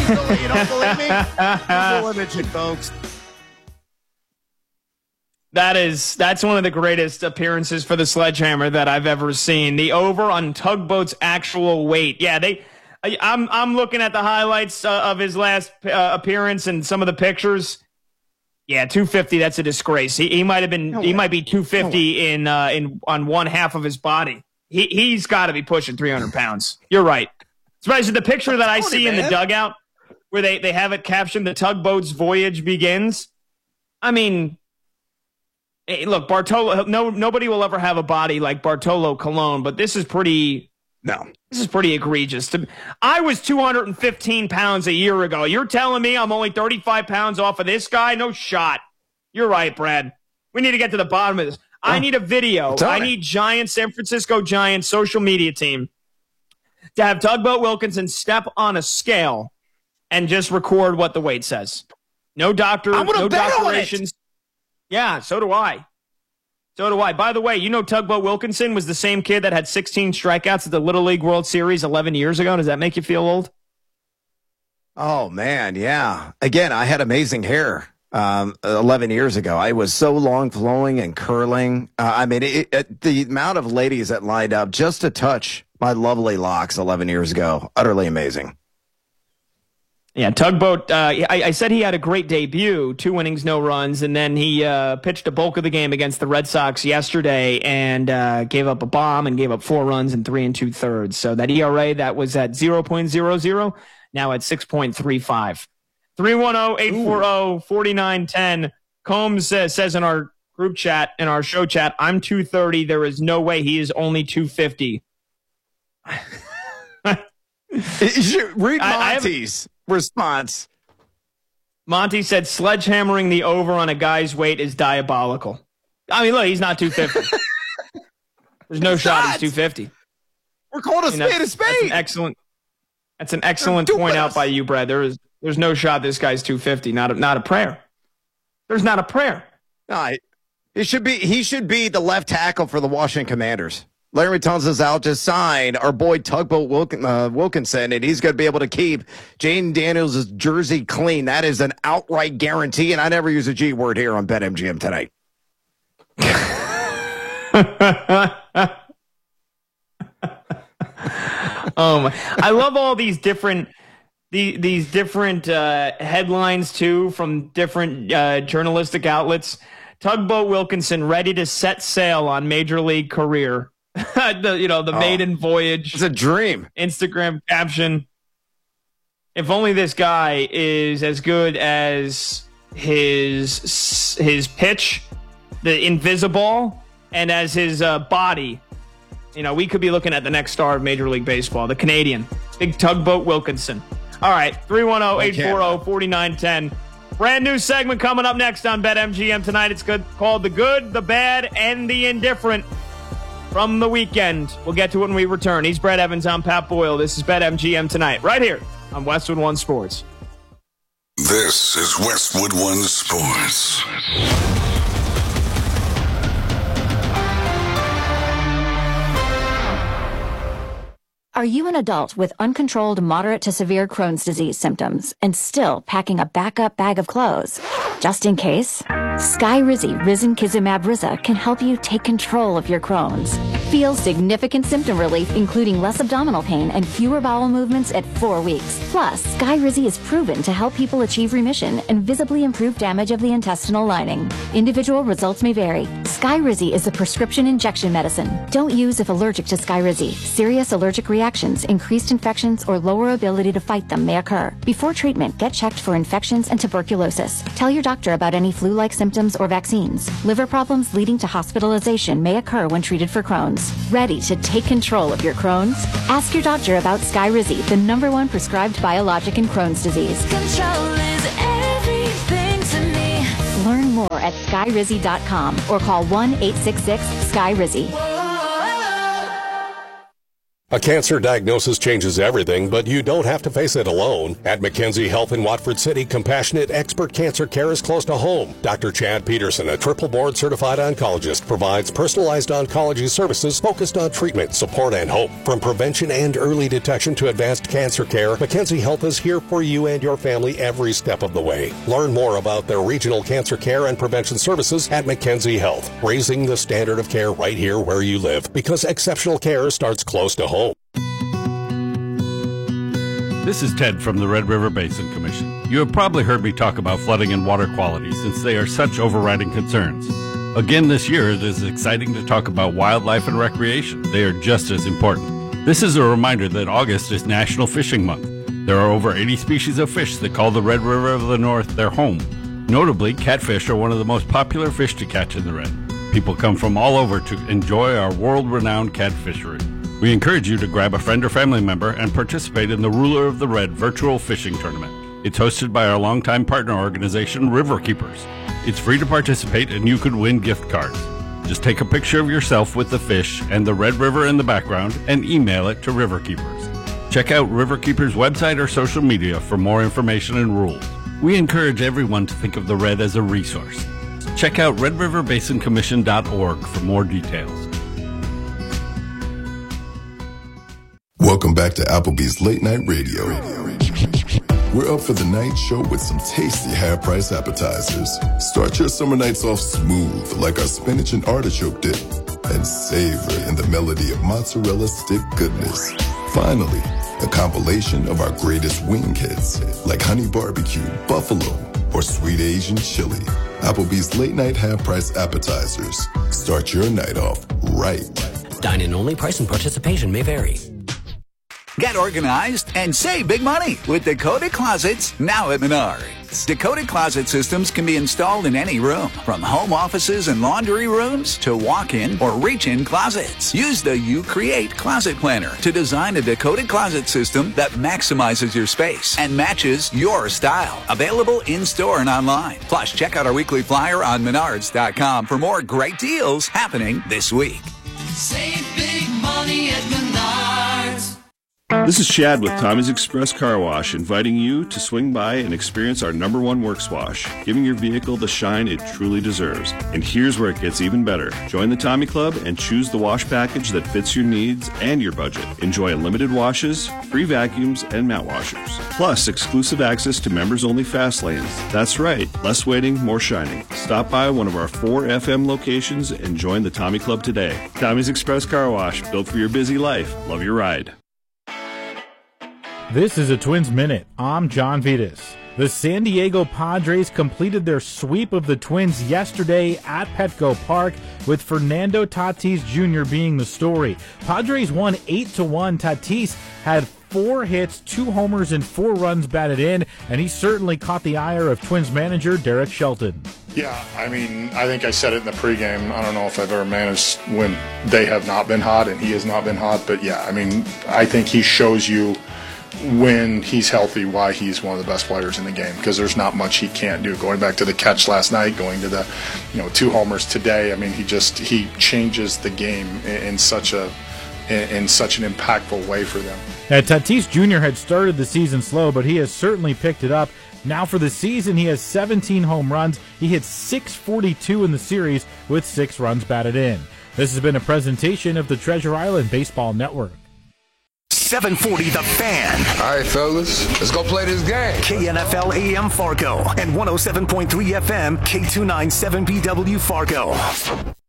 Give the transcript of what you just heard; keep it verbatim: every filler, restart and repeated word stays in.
easily. You don't believe me? Google imaging, folks. That is, that's one of the greatest appearances for the Sledgehammer that I've ever seen. The over on Tugboat's actual weight. Yeah, they. I, I'm I'm looking at the highlights uh, of his last uh, appearance and some of the pictures. Yeah, two fifty. That's a disgrace. He he might have been. No he might be two fifty no in uh, in on one half of his body. He he's got to be pushing three hundred pounds. You're right. Especially the picture that I see in the dugout where they, they have it captioned, "The Tugboat's voyage begins." I mean, hey, look, Bartolo. No, nobody will ever have a body like Bartolo Colon, but this is pretty. No, this is pretty egregious. To, I was two hundred fifteen pounds a year ago. You're telling me I'm only thirty-five pounds off of this guy? No shot. You're right, Brad. We need to get to the bottom of this. I need a video. I need Giants, San Francisco Giants social media team to have Tugboat Wilkinson step on a scale and just record what the weight says. No doctor, no doctorations. Yeah, so do I. So do I. By the way, you know Tugboat Wilkinson was the same kid that had sixteen strikeouts at the Little League World Series eleven years ago. Does that make you feel old? Oh, man, yeah. Again, I had amazing hair um, eleven years ago. I was so long, flowing, and curling. Uh, I mean, it, it, the amount of ladies that lined up just to touch my lovely locks eleven years ago, utterly amazing. Yeah, Tugboat, uh, I, I said he had a great debut, two innings, no runs, and then he uh, pitched a bulk of the game against the Red Sox yesterday and uh, gave up a bomb and gave up four runs in three and two-thirds. So that E R A that was at zero point zero zero, now at six point three five. three one zero, eight four zero, four nine one zero. Combs uh, says in our group chat, in our show chat, I'm two thirty. There is no way he is only two fifty. Read Monty's response. Monty said sledgehammering the over on a guy's weight is diabolical. I mean, look, he's not two fifty. There's no It's shot not. he's two fifty. We're calling a I mean, spade a that's, that's an spade. excellent. That's an excellent They're point doing out us. by you, Brad. There is there's no shot this guy's two fifty. Not a, not a prayer. There's not a prayer. No, he should be. He should be the left tackle for the Washington Commanders. Larry Tunsil's out to sign our boy Tugboat Wilkin, uh, Wilkinson, and he's going to be able to keep Jaden Daniels' jersey clean. That is an outright guarantee, and I never use a G word here on BetMGM tonight. Um, I love all these different the, these different uh, headlines too from different uh, journalistic outlets. Tugboat Wilkinson ready to set sail on major league career. the, you know, the Oh. maiden voyage. It's a dream. Instagram caption. If only this guy is as good as his his pitch, the invisible, and as his uh, body. You know, we could be looking at the next star of Major League Baseball, the Canadian, Big Tugboat Wilkinson. All right, three one zero, eight four zero, four nine one zero. Brand new segment coming up next on BetMGM tonight. It's good, called The Good, The Bad, and The Indifferent from the weekend. We'll get to it when we return. He's Brad Evans. I'm Pat Boyle. This is BetMGM tonight, right here on Westwood One Sports. This is Westwood One Sports. Are you an adult with uncontrolled moderate to severe Crohn's disease symptoms and still packing a backup bag of clothes? Just in case, Skyrizi Risankizumab Riza can help you take control of your Crohn's. Feel significant symptom relief, including less abdominal pain and fewer bowel movements at four weeks. Plus, Skyrizi is proven to help people achieve remission and visibly improve damage of the intestinal lining. Individual results may vary. Skyrizi is a prescription injection medicine. Don't use if allergic to Skyrizi. Serious allergic reactions, increased infections, or lower ability to fight them may occur. Before treatment, get checked for infections and tuberculosis. Tell your doctor about any flu-like symptoms or vaccines. Liver problems leading to hospitalization may occur when treated for Crohn's. Ready to take control of your Crohn's? Ask your doctor about Skyrizi, the number one prescribed biologic in Crohn's disease. Control is everything to me. Learn more at skyrizi dot com or call one eight six six, S K Y R I Z I. A cancer diagnosis changes everything, but you don't have to face it alone. At Mackenzie Health in Watford City, compassionate expert cancer care is close to home. Doctor Chad Peterson, a triple board certified oncologist, provides personalized oncology services focused on treatment, support, and hope. From prevention and early detection to advanced cancer care, Mackenzie Health is here for you and your family every step of the way. Learn more about their regional cancer care and prevention services at Mackenzie Health, raising the standard of care right here where you live, because exceptional care starts close to home. This is Ted from the Red River Basin Commission. You have probably heard me talk about flooding and water quality since they are such overriding concerns. Again this year, it is exciting to talk about wildlife and recreation. They are just as important. This is a reminder that August is National Fishing Month. There are over eighty species of fish that call the Red River of the North their home. Notably, catfish are one of the most popular fish to catch in the Red. People come from all over to enjoy our world-renowned catfishery. We encourage you to grab a friend or family member and participate in the Ruler of the Red virtual fishing tournament. It's hosted by our longtime partner organization, River Keepers. It's free to participate and you could win gift cards. Just take a picture of yourself with the fish and the Red River in the background and email it to River Keepers. Check out River Keepers' website or social media for more information and rules. We encourage everyone to think of the Red as a resource. Check out red river basin commission dot org for more details. Welcome back to Applebee's Late Night Radio. We're up for the night show with some tasty half-price appetizers. Start your summer nights off smooth like our spinach and artichoke dip, and savor in the melody of mozzarella stick goodness. Finally, a compilation of our greatest wing hits like honey barbecue, buffalo, or sweet Asian chili. Applebee's Late Night Half-Price Appetizers. Start your night off right. Dine-in only. Price and participation may vary. Get organized and save big money with Dakota Closets now at Menards. Dakota Closet systems can be installed in any room, from home offices and laundry rooms to walk-in or reach-in closets. Use the You Create Closet Planner to design a Dakota Closet system that maximizes your space and matches your style. Available in-store and online. Plus, check out our weekly flyer on menards dot com for more great deals happening this week. Save big money at Menards. This is Chad with Tommy's Express Car Wash, inviting you to swing by and experience our number one works wash, giving your vehicle the shine it truly deserves. And here's where it gets even better. Join the Tommy Club and choose the wash package that fits your needs and your budget. Enjoy unlimited washes, free vacuums, and mat washers. Plus, exclusive access to members-only fast lanes. That's right, less waiting, more shining. Stop by one of our four F M locations and join the Tommy Club today. Tommy's Express Car Wash, built for your busy life. Love your ride. This is a Twins Minute. I'm John Vitas. The San Diego Padres completed their sweep of the Twins yesterday at Petco Park, with Fernando Tatis Junior being the story. Padres won eight to one. Tatis had four hits, two homers, and four runs batted in, and he certainly caught the ire of Twins manager Derek Shelton. Yeah, I mean, I think I said it in the pregame. I don't know if I've ever managed when they have not been hot and he has not been hot, but yeah, I mean, I think he shows you when he's healthy why he's one of the best players in the game, because there's not much he can't do. Going back to the catch last night, going to the, you know, two homers today, I mean, he just he changes the game in, in such a in, in such an impactful way for them. Now, Tatis Junior had started the season slow, but he has certainly picked it up. Now for the season, he has seventeen home runs. He hit six forty-two in the series with six runs batted in. This has been a presentation of the Treasure Island Baseball Network. seven forty The Fan. All right, fellas, let's go play this game. K N F L A M Fargo and one oh seven point three F M K two ninety-seven B W Fargo.